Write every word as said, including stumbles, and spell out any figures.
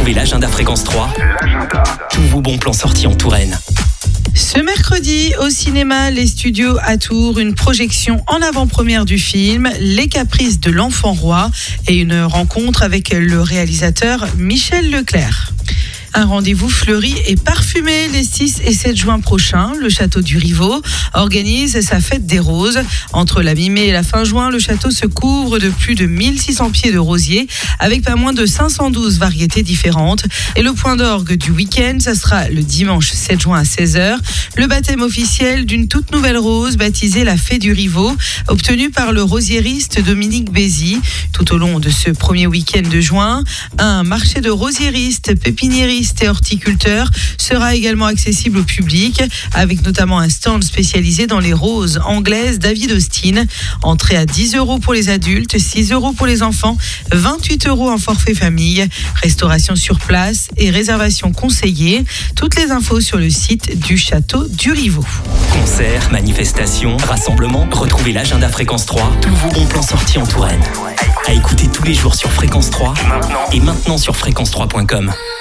Retrouvez l'agenda Fréquence trois. L'agenda. Tous vos bons plans sortis en Touraine. Ce mercredi, au cinéma Les Studios à Tours, une projection en avant-première du film Les Caprices de l'Enfant Roi et une rencontre avec le réalisateur Michel Leclerc. Un rendez-vous fleuri et parfumé les six et sept juin prochains. Le château du Rivaux organise sa fête des roses. Entre la mi-mai et la fin juin, le château se couvre de plus de mille six cents pieds de rosiers avec pas moins de cinq cent douze variétés différentes. Et le point d'orgue du week-end, ça sera le dimanche sept juin à seize heures. Le baptême officiel d'une toute nouvelle rose baptisée la Fée du Rivaux, obtenue par le rosiériste Dominique Bézy. Tout au long de ce premier week-end de juin, un marché de rosiéristes, pépiniéristes et horticulteurs sera également accessible au public, avec notamment un stand spécialisé dans les roses anglaises David Austin. Entrée à dix euros pour les adultes, six euros pour les enfants, vingt-huit euros en forfait famille. Restauration sur place et réservation conseillée. Toutes les infos sur le site du château du Rivaux. Concerts, manifestations, rassemblements, retrouvez l'agenda Fréquence trois. Tous vos bons plans sortis en Touraine. À écouter tous les jours sur Fréquence trois et maintenant sur fréquence trois point com.